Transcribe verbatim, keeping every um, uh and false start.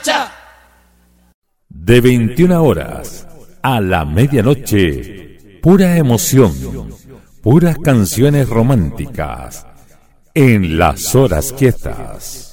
cha. De veintiuna horas a la medianoche, pura emoción, puras canciones románticas en Las Horas Quietas.